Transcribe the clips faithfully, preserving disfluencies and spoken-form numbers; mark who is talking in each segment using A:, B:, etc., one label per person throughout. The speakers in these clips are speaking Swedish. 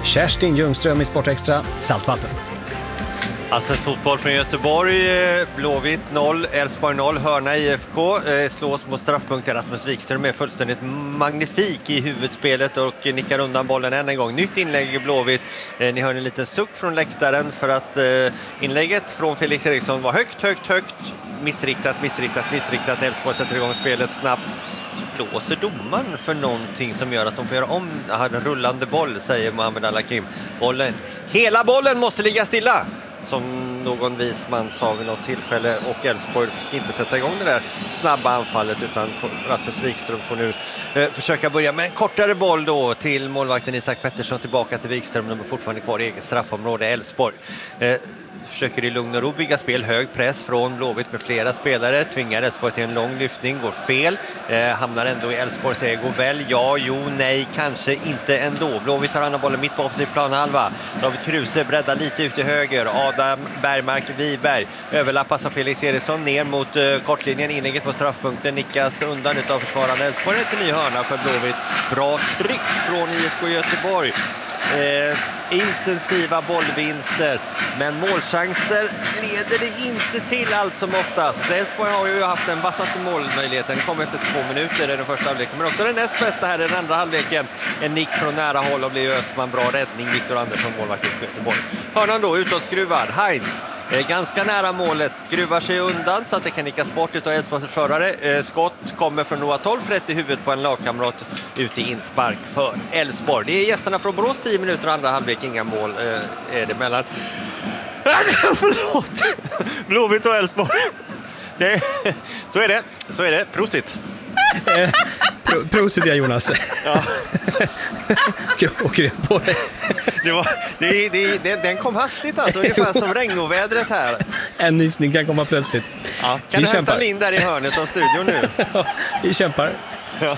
A: Kerstin Ljungström i Sportextra, Saltvatten.
B: Alltså fotboll från Göteborg, Blåvitt noll, Elfsborg noll, Hörna I F K eh, slås mot straffpunkter. Rasmus Wikström är fullständigt magnifik i huvudspelet och nickar undan bollen än en gång. Nytt inlägg i Blåvitt. Eh, ni hör en liten suck från läktaren för att eh, inlägget från Felix Eriksson var högt, högt, högt. Missriktat, missriktat, missriktat. Elfsborg sätter igång spelet snabbt. Så blåser domaren för någonting som gör att de får göra om en rullande boll, säger Mohamed Al-Hakim. Bollen, hela bollen måste ligga stilla, som någon visman sa vid något tillfälle, och Elfsborg fick inte sätta igång det där snabba anfallet, utan Rasmus Wikström får nu eh, försöka börja med en kortare boll då till målvakten Isak Pettersson, tillbaka till Wikström, de är fortfarande kvar i eget straffområde. Elfsborg eh, försöker i lugn och ro bygga spel, hög press från Blåvitt med flera spelare, tvingar Elfsborg till en lång lyftning, går fel, eh, hamnar ändå i Elfsborgs ego väl, ja, jo, nej, kanske inte ändå. Blåvitt tar andra bollen mitt på offensiv planhalva. David Kruse breddar lite ut i höger, Adam Bergmark Wiberg överlappas av Felix Eriksson ner mot eh, kortlinjen, inlägget på straffpunkten nickas undan utav försvarande Elfsborg till ny hörna för Blåvitt. Bra tryck från I F K Göteborg. Eh, intensiva bollvinster, men målchanser leder det inte till allt som oftast. Elfsborg har ju haft den vassaste målmöjligheten, kom efter två minuter i den första halvleken, men också den näst bästa här i den andra halvleken. En nick från nära håll och blir Östman, bra räddning, Viktor Andersson, målvakt i Göteborg. Hörnan då utåtskruvad, Heinz eh, ganska nära målet, skruvar sig undan så att det kan nickas bort utav Elfsborgs försvarare. Eh, skott kommer från Noah Tolf rätt i huvudet på en lagkamrat ute i inspark för Elfsborg. Det är gästerna från Borås, tio minuter andra halvlek, inga mål eh, är det mellan förlåt Blåvitt och Elfsborg. Det, så är det, så är det, prosit.
A: Eh, pro, prosit ja, Jonas.
B: Ja.
A: Åker jag på det.
B: Det var, det, det, det, den kom hastigt alltså, ungefär som regnovädret här.
A: En nysning kan komma plötsligt.
B: Ja. Kan vi du kämpar. Hämta in där i hörnet av studion nu?
A: Ja, vi kämpar.
B: Ja.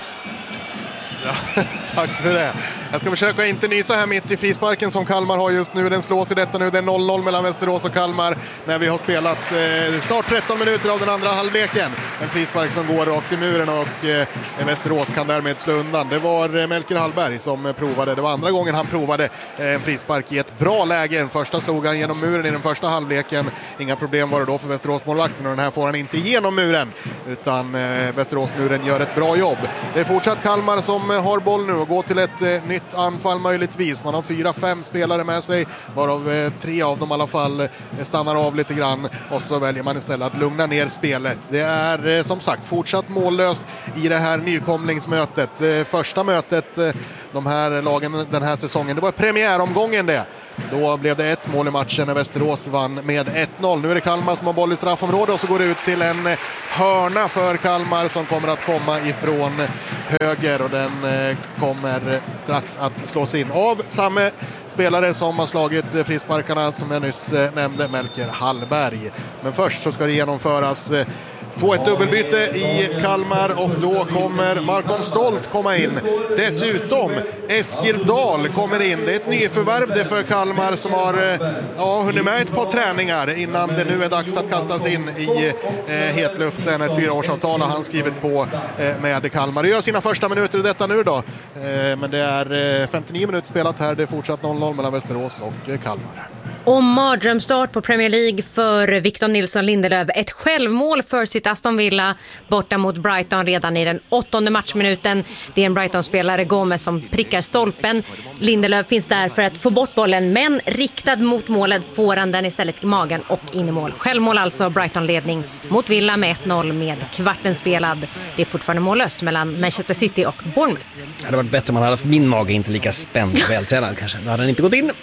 C: Ja, tack för det. Jag ska försöka inte nysa här mitt i frisparken som Kalmar har just nu. Den slås i detta nu. Det är noll noll mellan Västerås och Kalmar när vi har spelat eh, snart tretton minuter av den andra halvleken. En frispark som går rakt i muren och eh, Västerås kan därmed slå undan. Det var eh, Melker Hallberg som provade. Det var andra gången han provade eh, en frispark i ett bra läge. Den första slog han genom muren i den första halvleken. Inga problem var det då för Västerås-målvakten, och den här får han inte genom muren, utan eh, Västerås-muren gör ett bra jobb. Det är fortsatt Kalmar som har boll nu och går till ett eh, nytt anfall möjligtvis. Man har fyra, fem spelare med sig, varav eh, tre av dem i alla fall eh, stannar av lite grann, och så väljer man istället att lugna ner spelet. Det är eh, som sagt fortsatt mållöst i det här nykomlingsmötet. Det första mötet eh, de här lagen den här säsongen, det var premiäromgången det. Då blev det ett mål i matchen när Västerås vann med ett noll. Nu är det Kalmar som har boll i straffområdet och så går det ut till en hörna för Kalmar som kommer att komma ifrån höger, och den kommer strax att slås in av samma spelare som har slagit frisparkarna som jag nyss nämnde, Melker Hallberg. Men först så ska det genomföras två ett dubbelbyte i Kalmar, och då kommer Malcolm Stolt komma in. Dessutom Eskil Dahl kommer in. Det är ett nyförvärv det för Kalmar som har ja, hunnit med ett par träningar innan det nu är dags att kastas in i eh, hetluften. Ett fyraårsavtal har han skrivit på eh, med Kalmar. Det gör sina första minuter i detta nu då. Eh, men det är eh, femtionio minuter spelat här. Det är fortsatt noll noll mellan Västerås och eh, Kalmar.
D: Och mardrömstart på Premier League för Victor Nilsson Lindelöf. Ett självmål för sitt Aston Villa borta mot Brighton redan i den åttonde matchminuten. Det är en Brighton-spelare, Gomez, som prickar stolpen. Lindelöf finns där för att få bort bollen, men riktad mot målet får han den istället i magen och in i mål. Självmål alltså, Brighton-ledning mot Villa med ett noll med kvarten spelad. Det är fortfarande mållöst mellan Manchester City och Bournemouth.
A: Det hade varit bättre om man hade haft min mage inte lika spänd och vältränad kanske. Då hade den inte gått in.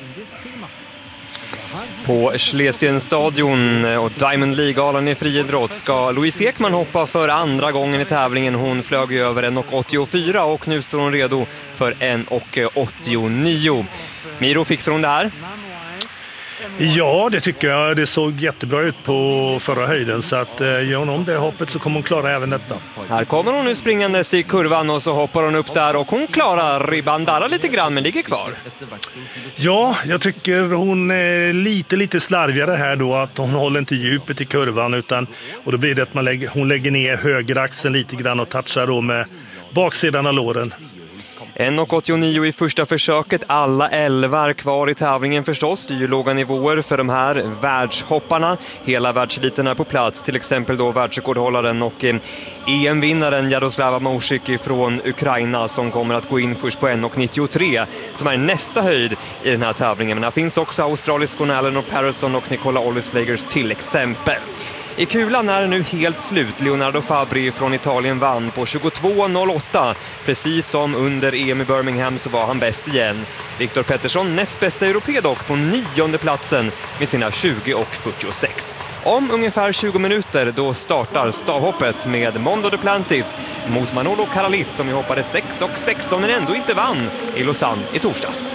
E: På Schlesienstadion och Diamond League-galan i friidrott ska Louise Ekman hoppa för andra gången i tävlingen. Hon flög över en åttiofyra och nu står hon redo för en åttionio. Miro, fixar hon det här?
F: Ja, det tycker jag. Det såg jättebra ut på förra höjden, så att gör hon om det hoppet så kommer hon klara även detta.
E: Här kommer hon nu springandes i kurvan och så hoppar hon upp där och hon klarar ribban där lite grann men ligger kvar.
F: Ja, jag tycker hon är lite lite slarvigare här då, att hon håller inte djupet i kurvan, utan och då blir det att man lägger, hon lägger ner högeraxeln lite grann och touchar då med baksidan av låren.
E: en åttionio i första försöket, alla elva kvar i tävlingen förstås. Det är ju låga nivåer för de här världshopparna. Hela världseliten är på plats, till exempel då världsrekordhållaren och eh, E M-vinnaren Jaroslava Mosik från Ukraina som kommer att gå in först på en nittiotre som är nästa höjd i den här tävlingen. Men här finns också australiskorna Eleanor Patterson och Nicola Ollislagers till exempel. I kulan är det nu helt slut. Leonardo Fabri från Italien vann på tjugotvå noll åtta. Precis som under E M i Birmingham så var han bäst igen. Viktor Pettersson, näst bästa europé dock, på nionde platsen med sina tjugo fyrtiosex. Om ungefär tjugo minuter då startar stavhoppet med Mondo Duplantis mot Manolo Caralis som ju hoppade sex sexton men ändå inte vann i Lausanne i torsdags.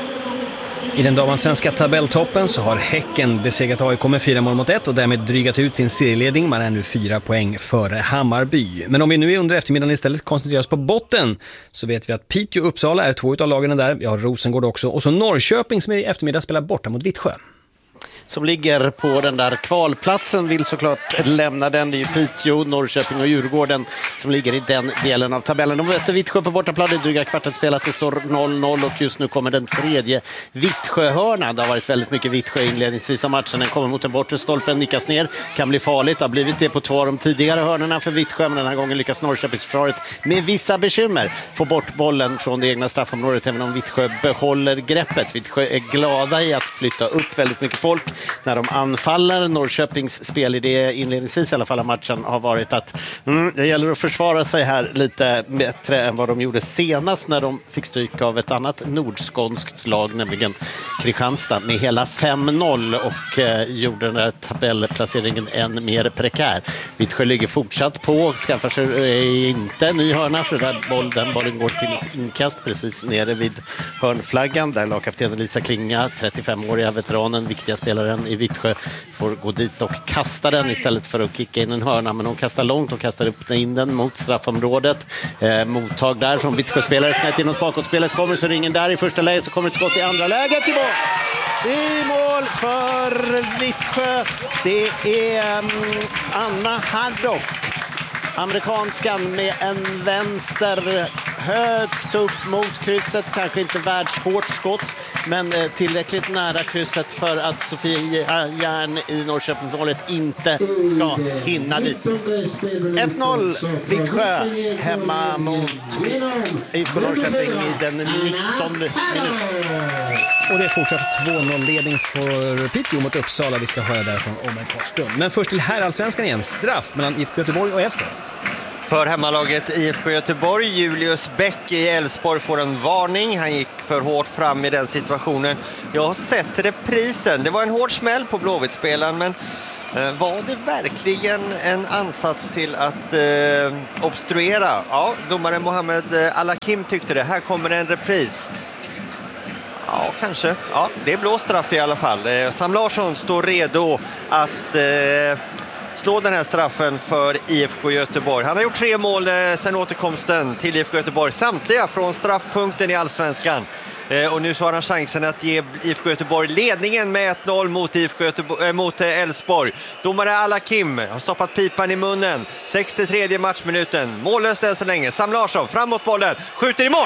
A: I den damansvenska tabelltoppen så har Häcken besegrat A I K med fyra mål mot ett och därmed drygat ut sin serieledning. Man är nu fyra poäng före Hammarby. Men om vi nu under eftermiddagen istället koncentrerar oss på botten så vet vi att Piteå och Uppsala är två utav lagen där. Vi har Rosengård också och så Norrköping som i eftermiddag spelar borta mot Vittsjö.
G: Som ligger på den där kvalplatsen vill såklart lämna den. Det är ju Piteå, Norrköping och Djurgården som ligger i den delen av tabellen. De möter Vittsjö på bortaplan, det är dryga kvartet spelat, det står noll noll och just nu kommer den tredje Vittsjöhörnan. Det har varit väldigt mycket Vittsjö inledningsvis av matchen. Den kommer mot den bortre stolpen, nickas ner, kan bli farligt. Det har blivit det på två av de tidigare hörnorna för Vittsjö, men den här gången lyckas Norrköpingsförsvaret med vissa bekymmer få bort bollen från det egna straffområdet, även om Vittsjö behåller greppet. Vittsjö är glada i att flytta upp väldigt mycket folk när de anfaller. Norrköpings spelidé inledningsvis i alla fall av matchen har varit att mm, det gäller att försvara sig här lite bättre än vad de gjorde senast när de fick stryk av ett annat nordskånskt lag, nämligen Kristianstad, med hela fem noll och eh, gjorde den här tabellplaceringen än mer prekär. Vittsjö ligger fortsatt på och skaffar sig eh, inte en ny hörna för den, boll, den bollen går till ett inkast precis nere vid hörnflaggan där lagkaptenen Lisa Klinga, trettiofemåriga veteranen, viktiga spelaren i Vittsjö, får gå dit och kasta den istället för att kicka in en hörna, men hon kastar långt och kastar upp in den mot straffområdet. Eh, mottag där från Vittsjö-spelare, snett inåt bakåtspelet, kommer så ringen där i första läget, så kommer ett skott i andra läget, i mål! I mål för Vittsjö. Det är um, Anna Haddock, amerikanskan, med en vänster högt upp mot krysset, kanske inte världshårt skott, men tillräckligt nära krysset för att Sofia Järn i Norrköpingsmålet inte ska hinna dit. ett noll Vittsjö hemma mot I F K Norrköping i den nittonde minuten.
A: Och det är fortsatt två noll-ledning för Piteå mot Uppsala. Vi ska höra därifrån om en kort stund. Men först till herrallsvenskan igen. Straff mellan I F K Göteborg och Elfsborg.
B: För hemmalaget I F K Göteborg, Julius Bäck i Elfsborg får en varning. Han gick för hårt fram i den situationen. Jag har sett reprisen. Det var en hård smäll på Blåvitt-spelaren, men eh, var det verkligen en ansats till att eh, obstruera? Ja, domaren Mohammed Alakim tyckte det. Här kommer en repris. Ja, kanske. Ja, det är blå straff i alla fall. Eh, Sam Larsson står redo att Eh, slå den här straffen för I F K Göteborg. Han har gjort tre mål eh, sedan återkomsten till I F K Göteborg. Samtliga från straffpunkten i Allsvenskan. Eh, och nu så har han chansen att ge I F K Göteborg ledningen med ett noll mot I F K Göteborg, äh, mot eh, Elfsborg. Domare Alakim har stoppat pipan i munnen. sextiotredje matchminuten. Mållöst än så länge. Sam Larsson framåt bollen. Skjuter i mål!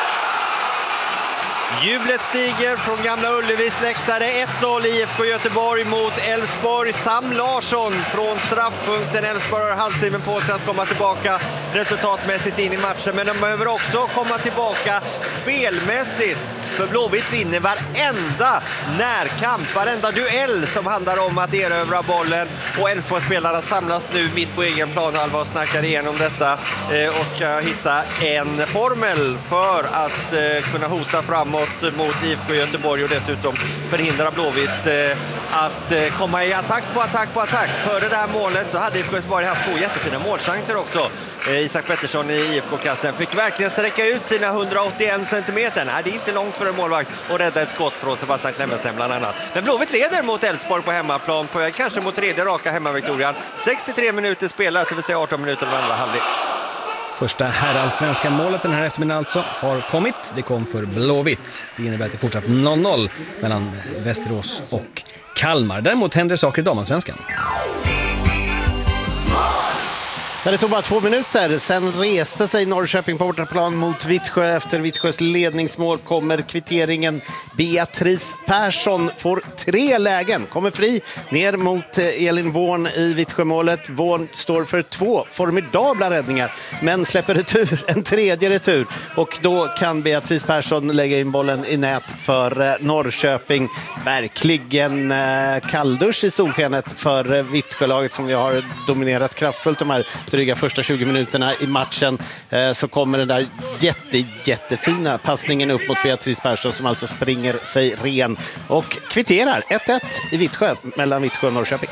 B: Jublet stiger från Gamla Ullevis läktare. ett noll I F K Göteborg mot Elfsborg. Sam Larsson från straffpunkten. Elfsborg har halvtimmen på sig att komma tillbaka resultatmässigt in i matchen. Men de behöver också komma tillbaka spelmässigt. För Blåvitt vinner varenda närkamp, varenda duell som handlar om att erövra bollen. Och Elfsborg-spelarna samlas nu mitt på egen planhalva och snackar igenom detta. Eh, och ska hitta en formel för att eh, kunna hota framåt mot I F K Göteborg och dessutom förhindra Blåvitt eh, att eh, komma i attack på attack på attack. Före det här målet så hade I F K Göteborg haft två jättefina målchanser också. Eh, Isak Pettersson i I F K-kassen fick verkligen sträcka ut sina hundraåttioen centimeter. Nej, det är inte långt för en målvakt och rädda ett skott från Sebastian Klemmensen bland annat. Men Blåvitt leder mot Elfsborg på hemmaplan, på kanske mot tredje raka hemmaviktorian. sextiotre minuter spelat, det vill säga arton minuter av andra halvlek.
A: Första herrallsvenska målet den här eftermiddagen alltså har kommit. Det kom för Blåvitt. Det innebär att det fortsatt noll noll mellan Västerås och Kalmar. Däremot händer saker i damallsvenskan.
G: Ja, det tog bara två minuter. Sen reste sig Norrköping på bortaplan mot Vittsjö. Efter Vittsjös ledningsmål kommer kvitteringen. Beatrice Persson får tre lägen. Kommer fri ner mot Elin Vårn i Vittsjömålet. Vårn står för två formidabla räddningar, men släpper retur, en tredje retur. Och då kan Beatrice Persson lägga in bollen i nät för Norrköping. Verkligen kalldusch i solskenet för Vittsjölaget som vi har dominerat kraftfullt de här dryga första tjugo minuterna i matchen. Så kommer den där jätte, jättefina passningen upp mot Beatrice Persson som alltså springer sig ren och kvitterar ett ett i Vittsjö mellan Vittsjö och Norrköping.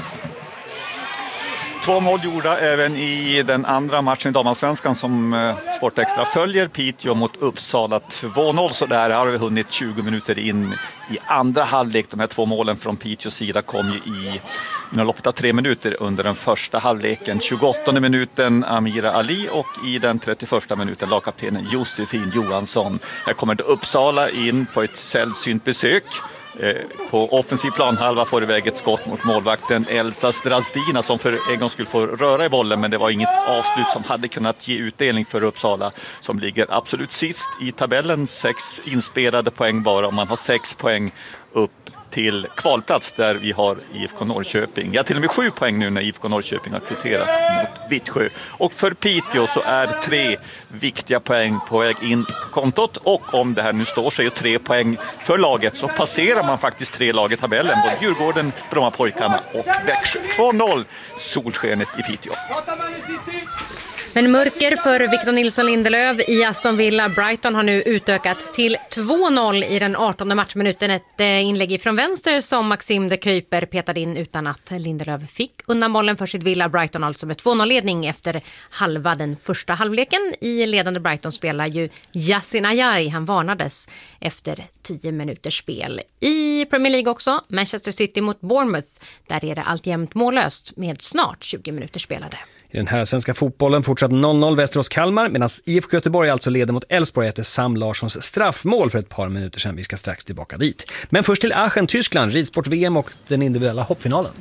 H: Två mål gjorda även i den andra matchen i damallsvenskan som Sportextra följer. Piteå mot Uppsala två noll, så där har vi hunnit tjugo minuter in i andra halvlek. De här två målen från Piteås sida kom ju i inom loppet av tre minuter under den första halvleken. tjugoåttonde minuten Amira Ali och i den trettioförsta minuten lagkaptenen Josefin Johansson. Här kommer det Uppsala in på ett sällsynt besök. På offensiv planhalva får iväg ett skott mot målvakten Elsa Strazdina som för en gång skulle få röra i bollen, men det var inget avslut som hade kunnat ge utdelning för Uppsala som ligger absolut sist i tabellen. Sex inspelade poäng bara och man har sex poäng upp till kvalplats där vi har I F K Norrköping. Ja, till och med sju poäng nu när I F K Norrköping har kvitterat mot Vittsjö. Och för Piteå så är tre viktiga poäng på väg in på kontot. Och om det här nu står sig och tre poäng för laget så passerar man faktiskt tre lag i tabellen. Både Djurgården, Brommapojkarna och Växjö. två noll solskenet i Piteå.
D: Men mörker för Victor Nilsson Lindelöf i Aston Villa. Brighton har nu utökat till två noll i den artonde matchminuten. Ett inlägg från vänster som Maxim de Kuiper petade in utan att Lindelöf fick undan bollen för sitt Villa. Brighton alltså med två noll-ledning efter halva den första halvleken. I ledande Brighton spelar ju Yasin Ayari. Han varnades efter tio minuters spel. I Premier League också, Manchester City mot Bournemouth. Där är det alltjämt mållöst med snart tjugo minuter spelade.
A: I den här svenska fotbollen fortsatt noll noll Västerås-Kalmar medan I F K Göteborg alltså leder mot Elfsborg efter Sam Larssons straffmål för ett par minuter sedan. Vi ska strax tillbaka dit. Men först till Aachen, Tyskland, ridsport-V M och den individuella hoppfinalen.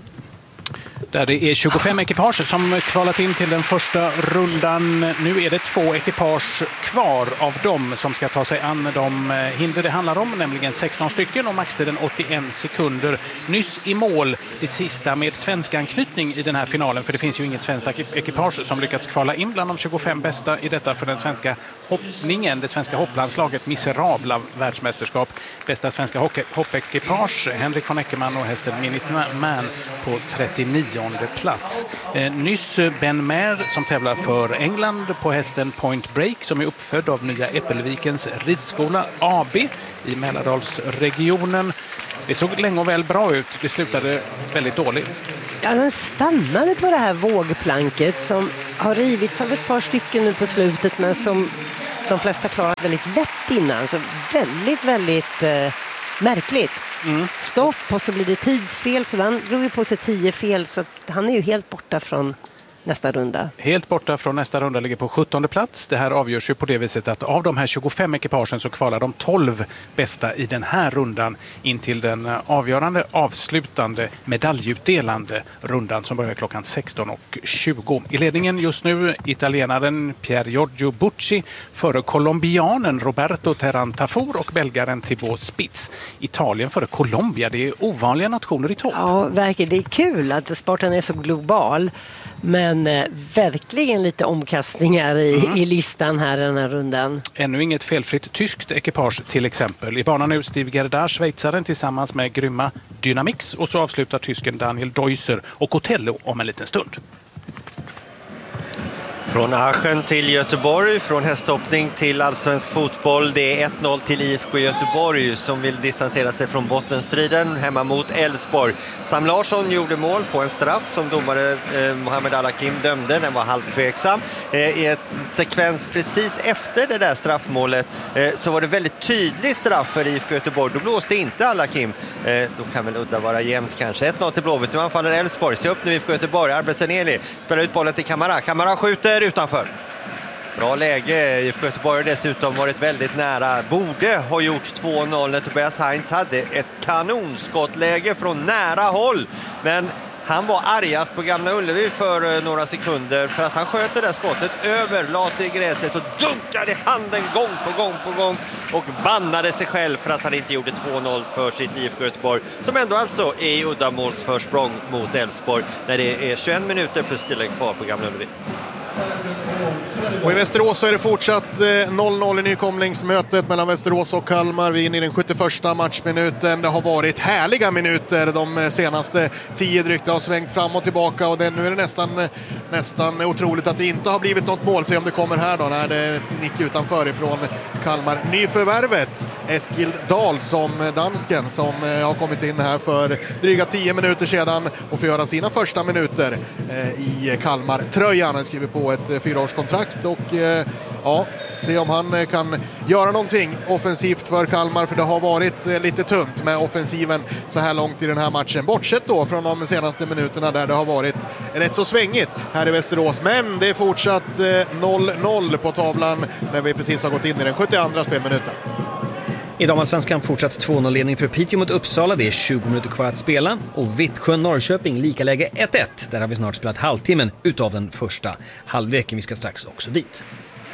I: Där det är tjugofem ekipage som kvalat in till den första rundan. Nu är det två ekipage kvar av dem som ska ta sig an de hinder det handlar om, nämligen sexton stycken och maxtiden åttioen sekunder. Nyss i mål det sista med svensk anknytning i den här finalen, för det finns ju inget svenskt ekipage som lyckats kvala in bland de tjugofem bästa i detta för den svenska hoppningen. Det svenska hopplandslaget miserabla världsmästerskap. Bästa svenska hoppekipage Henrik von Eckermann och hästen Minuteman på trettionionde plats. Eh, nyss Ben Maher som tävlar för England på hästen Point Break som är uppfödd av Nya Äppelvikens ridskola A B i Mälardalsregionen. Det såg länge och väl bra ut. Det slutade väldigt dåligt.
J: Ja, den stannade på det här vågplanket som har rivits av ett par stycken nu på slutet, men som de flesta klarat väldigt lätt innan. Så väldigt, väldigt eh, märkligt. Mm. Stopp och så blir det tidsfel, så han drog ju på sig tio fel, så han är ju helt borta från nästa runda.
I: Helt borta från nästa runda, ligger på sjuttonde plats. Det här avgörs ju på det viset att av de här tjugofem ekipagen så kvalar de tolv bästa i den här rundan in till den avgörande, avslutande, medaljutdelande rundan som börjar klockan sexton och tjugo. I ledningen just nu italienaren Pier Giorgio Bucci före colombianen Roberto Terrantafor och belgaren Thibaut Spitz. Italien före Colombia, det är ovanliga nationer i topp.
J: Ja, verkligen. Det är kul att sporten är så global. Men eh, verkligen lite omkastningar i, mm. i listan här den här rundan.
I: Ännu inget felfritt tyskt ekipage till exempel. I banan nu Steve Gerdar, schweizaren tillsammans med grymma Dynamix. Och så avslutar tysken Daniel Deusser och Otello om en liten stund.
B: Från Aachen till Göteborg, från hästhoppning till allsvensk fotboll. Det är ett noll till I F K Göteborg som vill distansera sig från bottenstriden hemma mot Elfsborg. Sam Larsson gjorde mål på en straff som domare eh, Mohamed Al-Hakim dömde. Den var halvtveksam. Eh, I en sekvens precis efter det där straffmålet eh, så var det väldigt tydlig straff för I F K Göteborg. Då blåste inte Al-Hakim. Eh, då kan väl udda vara jämnt kanske. ett noll till Blåvitt. Nu anfaller Elfsborg. Se upp nu I F K Göteborg. Arbeseneli spelar ut bollen till Kamara. Kamara skjuter utanför. Bra läge. I F K Göteborg har dessutom varit väldigt nära. Borde ha gjort två noll när Tobias Heinz hade ett kanonskottläge från nära håll. Men Han var argast på Gamla Ullevi för några sekunder för att han sköt det där skottet över, la sig i gräset och dunkade handen gång på gång på gång och bannade sig själv för att han inte gjorde två noll för sitt I F K Göteborg, som ändå alltså är i uddamålsförsprång mot Elfsborg när det är tjugoett minuter plus tillägg kvar på Gamla Ullevi.
C: Och i Västerås så är det fortsatt noll noll i nykomlingsmötet mellan Västerås och Kalmar. Vi är inne i den sjuttioförsta matchminuten. Det har varit härliga minuter de senaste tio drygt. Det har svängt fram och tillbaka och det, nu är det nästan, nästan otroligt att det inte har blivit något mål. Se om det kommer här då när det är ett nick utanför ifrån Kalmar. Nyförvärvet Eskild Dahl som dansken som har kommit in här för dryga tio minuter sedan och får göra sina första minuter i Kalmar-tröjan. Han skriver på ett fyraårskontrakt och eh, ja, se om han kan göra någonting offensivt för Kalmar, för det har varit eh, lite tunt med offensiven så här långt i den här matchen. Bortsett då från de senaste minuterna där det har varit rätt så svängigt här i Västerås. Men det är fortsatt eh, noll noll på tavlan när vi precis har gått in i den sjuttioandra spelminuten.
A: I damallsvenskan fortsatt två noll-ledning för Piteå mot Uppsala. Det är tjugo minuter kvar att spela. Och Vittsjö-Norrköping lika läge ett ett. Där har vi snart spelat halvtimmen utav den första halvleken. Vi ska strax också dit.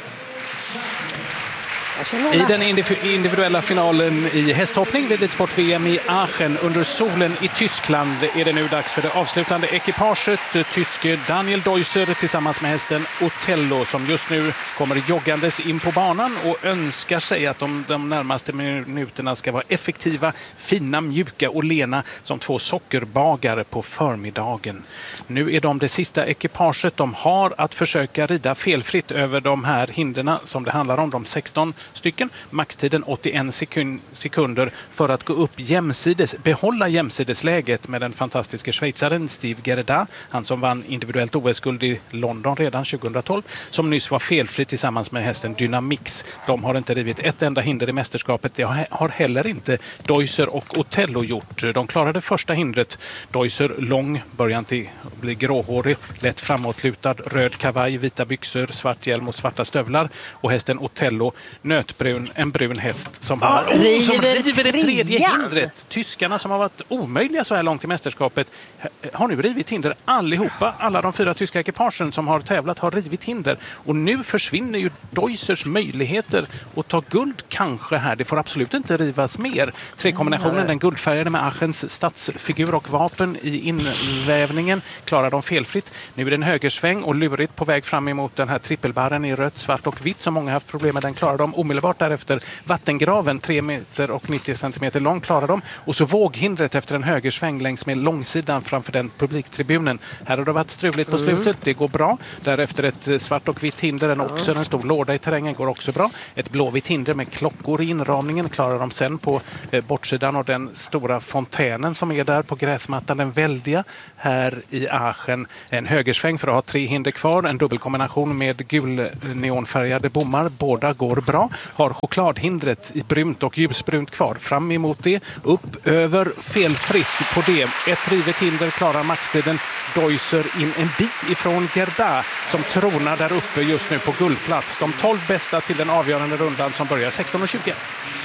I: I den individuella finalen i hästhoppning vid Elitsport-V M i Aachen under solen i Tyskland är det nu dags för det avslutande ekipaget. Tyske Daniel Deusser tillsammans med hästen Otello som just nu kommer joggandes in på banan och önskar sig att de, de närmaste minuterna ska vara effektiva, fina, mjuka och lena som två sockerbagare på förmiddagen. Nu är de det sista ekipaget. De har att försöka rida felfritt över de här hinderna som det handlar om, de sexton stycken. Maxtiden åttioen sekunder för att gå upp jämsides, behålla jämsidesläget med den fantastiska schweizaren Steve Gerda, han som vann individuellt O S-guld i London redan tjugohundratolv, som nyss var felfri tillsammans med hästen Dynamix. De har inte rivit ett enda hinder i mästerskapet. Det har heller inte Deusser och Otello gjort. De klarade första hindret. Deusser lång, början till att bli gråhårig, lätt framåtlutad, röd kavaj, vita byxor, svart hjälm och svarta stövlar. Och hästen Otello nötbrun, en brun häst som har
J: oh, river,
I: som river det tredje
J: trean.
I: hindret. Tyskarna som har varit omöjliga så här långt i mästerskapet har nu rivit hinder allihopa. Alla de fyra tyska ekipagen som har tävlat har rivit hinder. Och nu försvinner ju Deussers möjligheter att ta guld kanske här. Det får absolut inte rivas mer. Trekombinationen, den guldfärgade med Aachens stadsfigur och vapen i invävningen, klarar de felfritt. Nu är det en högersväng och lurigt på väg fram emot den här trippelbarren i rött, svart och vitt som många haft problem med. Den klarar de omedelbart därefter. Vattengraven, tre meter och nittio centimeter lång, klarar de. Och så våghindret efter en högersväng längs med långsidan framför den publiktribunen. Här har det varit struligt på slutet. Mm. Det går bra. Därefter ett svart och vitt hinder. En också, en stor låda i terrängen, går också bra. Ett blåvitt hinder med klockor i inramningen klarar de sen på eh, bortsidan, och den stora fontänen som är där på gräsmattan, den väldiga här i Aachen. En högersväng för att ha tre hinder kvar. En dubbelkombination med gul neonfärgade bommar. Båda går bra. Har chokladhindret i brunt och ljusbrunt kvar. Fram emot det. Upp, över, felfritt på det. Ett rivet hinder klarar maxtiden. Deusser in en bit ifrån Gerda som tronar där uppe just nu på guldplats. De tolv bästa till den avgörande rundan som börjar sexton och tjugo.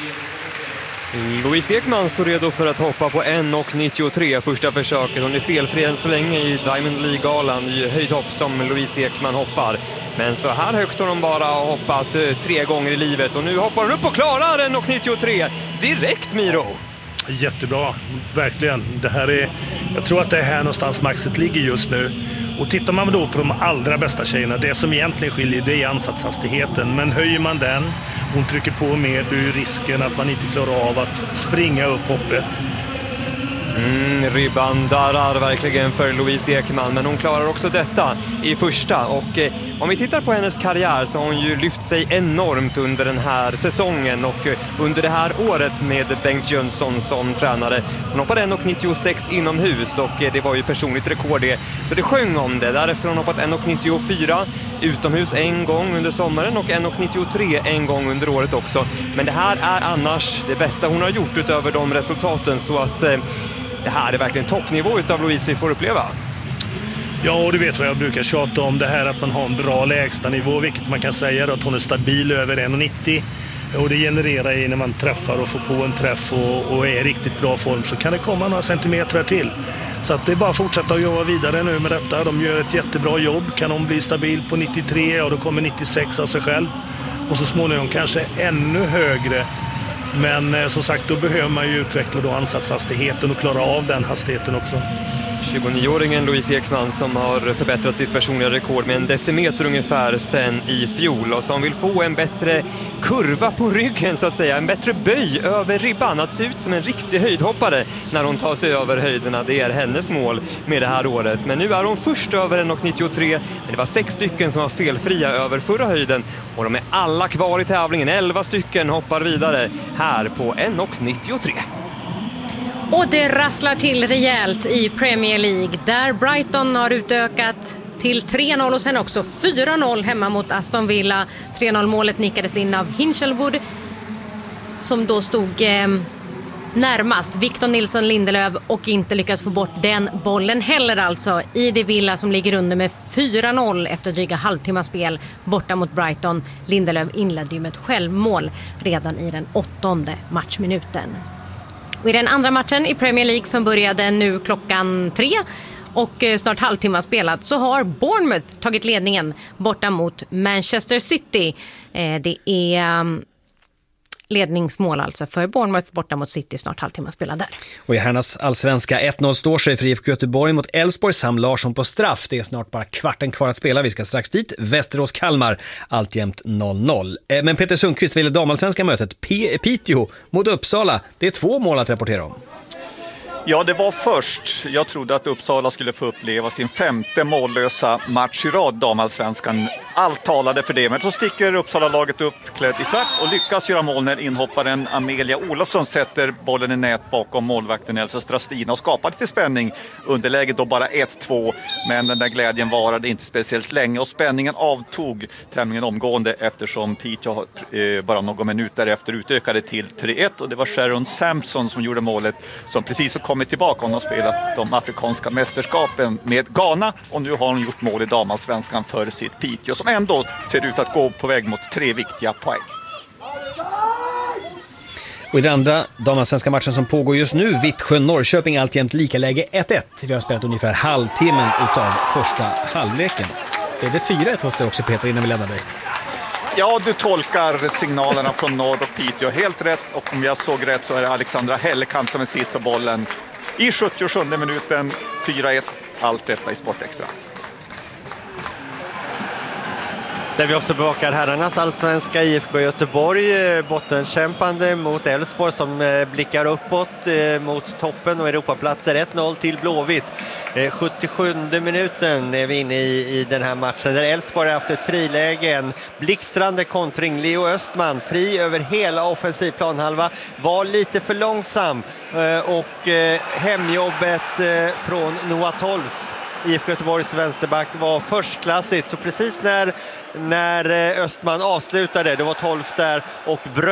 E: Louise Ekman står redo för att hoppa på en nittiotre första försöket. Hon är felfri än så länge i Diamond League-galan i höjdhopp som Louise Ekman hoppar. Men så här högt har hon bara hoppat tre gånger i livet. Och nu hoppar hon upp och klarar en nittiotre direkt, Miro.
F: Jättebra, verkligen. Det här är, jag tror att det är här någonstans maxet ligger just nu. Och tittar man då på de allra bästa tjejerna, det som egentligen skiljer det är ansatshastigheten. Men höjer man den, hon trycker på mer, då är risken att man inte klarar av att springa upp hoppet.
E: Mm, ribban darrar verkligen för Louise Ekman, men hon klarar också detta i första. Och eh, om vi tittar på hennes karriär så har hon ju lyft sig enormt under den här säsongen och eh, under det här året med Bengt Jönsson som tränare. Hon hoppade en nittiosex inomhus och eh, det var ju personligt rekord det. Så det sjöng om det. Därefter har hon hoppat en nittiofyra utomhus en gång under sommaren och en nittiotre en gång under året också. Men det här är annars det bästa hon har gjort utöver de resultaten, så att eh, det här är verkligen toppnivå utav Louise vi får uppleva.
F: Ja, och du vet vad jag brukar tjata om, det här att man har en bra lägsta nivå, vilket man kan säga då, att hon är stabil över en nittio. Och det genererar ju när man träffar och får på en träff och, och är i riktigt bra form, så kan det komma några centimeter till. Så att det är bara att fortsätta att jobba vidare nu med detta. De gör ett jättebra jobb. Kan de bli stabil på nittiotre, och då kommer nittiosex av sig själv. Och så småningom kanske ännu högre. Men eh, som sagt, då behöver man ju utveckla då ansatshastigheten och klara av den hastigheten också.
E: tjugonioåringen Louise Ekman som har förbättrat sitt personliga rekord med en decimeter ungefär sen i fjol, och som vill få en bättre kurva på ryggen så att säga, en bättre böj över ribban, att se ut som en riktig höjdhoppare när hon tar sig över höjderna. Det är hennes mål med det här året. Men nu är hon först över en nittiotre, men det var sex stycken som var felfria över förra höjden, och de är alla kvar i tävlingen. elva stycken hoppar vidare här på en nittiotre.
D: Och det rasslar till rejält i Premier League, där Brighton har utökat till tre noll och sen också fyra noll hemma mot Aston Villa. tre noll-målet nickades in av Hinchelwood, som då stod eh, närmast Victor Nilsson Lindelöf och inte lyckas få bort den bollen heller, alltså i det Villa som ligger under med fyra noll efter dryga halvtimmas spel borta mot Brighton. Lindelöf inledde ju med ett självmål redan i den åttonde matchminuten. Och i den andra matchen i Premier League som började nu klockan tre och snart halvtimme spelat, så har Bournemouth tagit ledningen borta mot Manchester City. Det är ledningsmål alltså för Bournemouth borta mot City, snart halvtimme spelad där.
A: Och i herrarnas allsvenska ett noll står sig för I F K Göteborg mot Elfsborg. Sam Larsson på straff. Det är snart bara kvarten kvar att spela. Vi ska strax dit. Västerås-Kalmar alltjämt noll noll. Men Peter Sundqvist ville damallsvenska mötet P- Piteå mot Uppsala. Det är två mål att rapportera om.
H: Ja, det var först. Jag trodde att Uppsala skulle få uppleva sin femte mållösa match i rad, damallsvenskan. Allt talade för det, men så sticker Uppsala-laget upp klädd i svart och lyckas göra mål när inhopparen Amelia Olofsson sätter bollen i nät bakom målvakten Elsa Strastina och skapade till spänning. Underläget då bara ett två, men den där glädjen varade inte speciellt länge och spänningen avtog tämligen omgående eftersom Piteå eh, bara någon minut därefter utökade till tre ett, och det var Sharon Sampson som gjorde målet, som precis har kommit tillbaka. Hon har spelat de afrikanska mästerskapen med Ghana och nu har hon gjort mål i damallsvenskan för sitt Piteå, som ändå ser ut att gå på väg mot tre viktiga poäng.
A: Och i den andra damallsvenska matchen som pågår just nu, Vittsjö-Norrköping alltjämt lika läge ett ett. Vi har spelat ungefär halvtimmen utav första halvleken. Är det fyra ett hos dig också, Peter, innan vi lämnar dig?
H: Ja, du tolkar signalerna från norr och Piteå helt rätt, och om jag såg rätt så är det Alexandra Hellekamp som är sist på bollen i sjuttiosjunde minuten, fyra ett, allt detta i Sportextra.
B: Där vi också bevakar herrarnas allsvenska I F K Göteborg, bottenkämpande mot Elfsborg som blickar uppåt mot toppen och Europaplatser. ett noll till Blåvitt. sjuttiosjunde minuten är vi inne i, i den här matchen där Elfsborg har haft ett friläge, en blixtrande kontring. Leo Östman fri över hela offensiv planhalva, var lite för långsam och hemjobbet från Noah Tolf, I F K Göteborgs vänsterback, var förstklassigt. Så precis när, när Östman avslutade, det var Tolf där och bröt